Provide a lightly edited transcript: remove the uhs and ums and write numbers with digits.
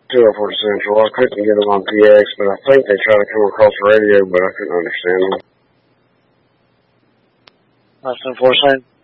204 Central. I couldn't get them on PX, but I think they tried to come across the radio, but I couldn't understand them. Less than 4 cents.